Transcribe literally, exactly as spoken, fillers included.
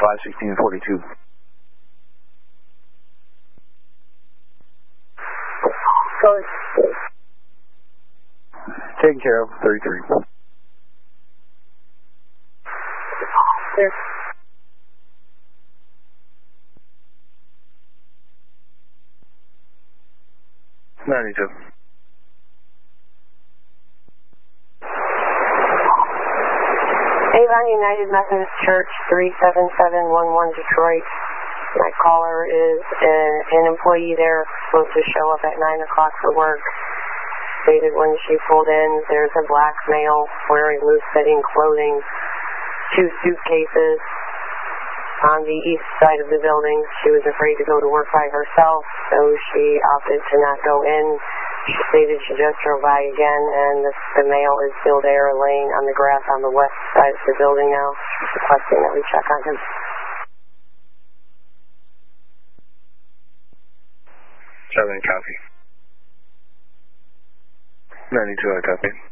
five sixteen forty-two. Sorry. Taken care of, thirty-three. Clear. ninety-two. Avon United Methodist Church, three seven seven one one Detroit. My caller is an, an employee there, supposed to show up at nine o'clock for work. Stated when she pulled in, there's a black male wearing loose-fitting clothing, two suitcases on the east side of the building. She was afraid to go to work by herself, so she opted to not go in. She stated she just drove by again, and the, the male is still there laying on the grass on the west side of the building now. She's requesting that we check on him. Seven, copy. ninety-two, I copy.